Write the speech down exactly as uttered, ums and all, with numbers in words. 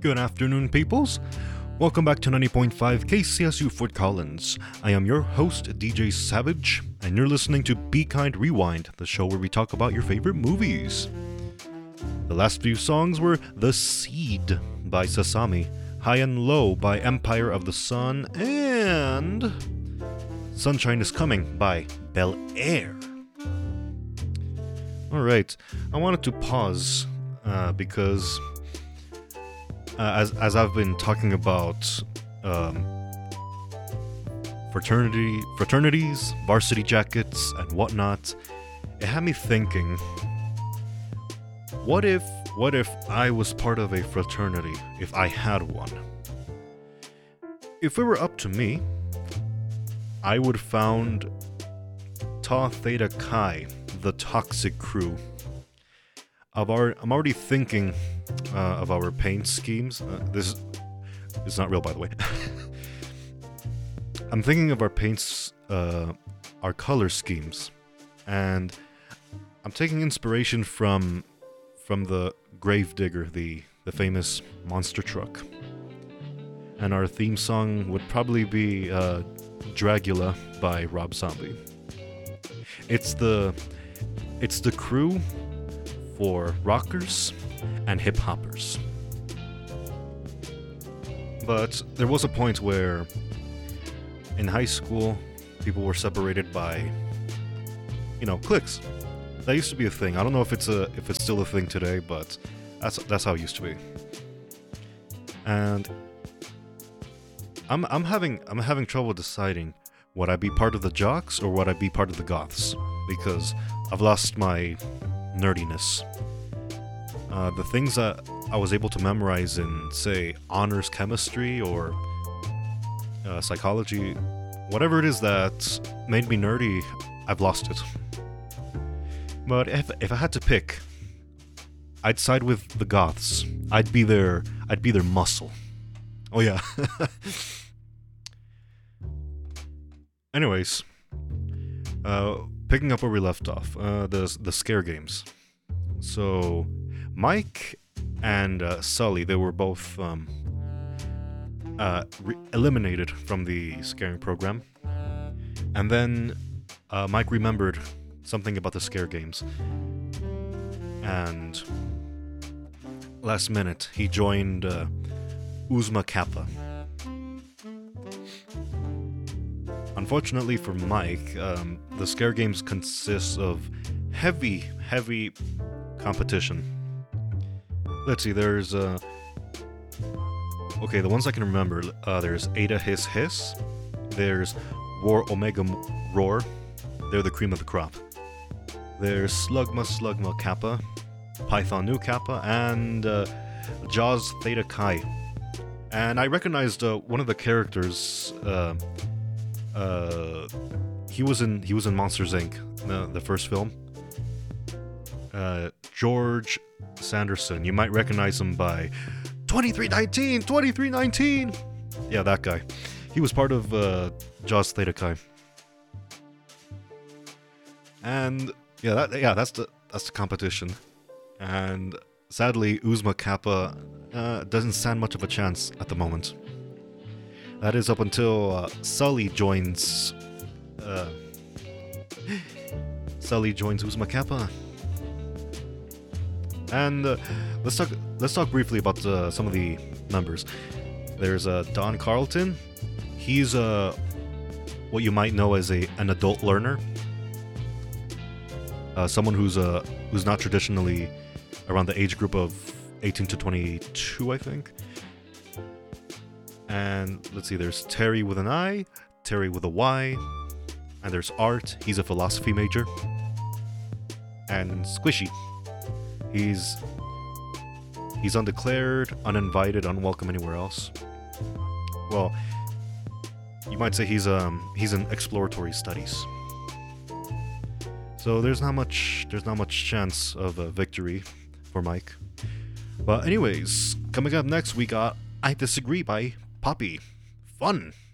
Good afternoon, peoples. Welcome back to ninety point five K C S U Fort Collins. I am your host, D J Savage, and you're listening to Be Kind Rewind, the show where we talk about your favorite movies. The last few songs were The Seed by Sasami, High and Low by Empire of the Sun, and Sunshine is Coming by Bel Air. Alright, I wanted to pause uh, because uh, as, as I've been talking about um, fraternity, fraternities, varsity jackets, and whatnot, it had me thinking, what if, what if I was part of a fraternity, if I had one? If it were up to me, I would found Tau Theta Chi, the Toxic Crew. I've already, I'm already thinking uh, of our paint schemes. Uh, this is not real, by the way. I'm thinking of our paints, uh, our color schemes, and I'm taking inspiration from from the Gravedigger, the the famous monster truck. And our theme song would probably be uh, Dragula by Rob Zombie. It's the it's the crew for rockers and hip hoppers. But there was a point where in high school people were separated by, you know, cliques. That used to be a thing. I don't know if it's a if it's still a thing today, but that's that's how it used to be. And I'm I'm having I'm having trouble deciding, would I be part of the jocks or would I be part of the goths? Because I've lost my nerdiness. Uh, the things that I was able to memorize in, say, honors chemistry or uh, psychology, whatever it is that made me nerdy, I've lost it. But if if I had to pick, I'd side with the goths. I'd be their I'd be their muscle. Oh yeah. Anyways, uh, picking up where we left off, uh, the the scare games. So, Mike and uh, Sully, they were both um, uh, re- eliminated from the scaring program, and then uh, Mike remembered something about the scare games, and last minute he joined uh, Uzma Kappa. Unfortunately for Mike, um, the scare games consist of heavy, heavy competition. Let's see, there's, uh... okay, the ones I can remember, uh, there's Ada Hiss Hiss, there's Roar Omega Roar, they're the cream of the crop. There's Slugma Slugma Kappa, Python Nu Kappa, and uh, Jaws Theta Chi. And I recognized uh, one of the characters, uh... Uh, he was in he was in Monsters Incorporated, the, the first film. Uh, George Sanderson. You might recognize him by twenty-three nineteen, twenty-three nineteen. Yeah, that guy. He was part of uh, Jaws Theta Chi. And yeah, that yeah that's the that's the competition. And sadly, Uzma Kappa uh, doesn't stand much of a chance at the moment. That is up until uh, Sully joins. Uh, Sully joins Uzma Kappa, and uh, let's talk. Let's talk briefly about uh, some of the members. There's uh, Don Carlton. He's uh, what you might know as a an adult learner, uh, someone who's uh, who's not traditionally around the age group of eighteen to twenty-two, I think. And let's see, there's Terry with an I, Terry with a Y, and there's Art, he's a philosophy major, and Squishy, he's he's undeclared, uninvited, unwelcome anywhere else. Well, you might say he's um he's in exploratory studies. So there's not much there's not much chance of a victory for Mike. But anyways, coming up next we got I Disagree by Poppy. Fun!